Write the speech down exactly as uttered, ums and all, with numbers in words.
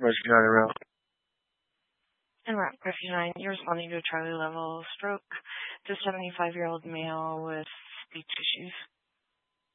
Rescue nine around. And Route fifty-nine, you're responding to a Charlie level stroke to a seventy-five-year-old male with speech issues.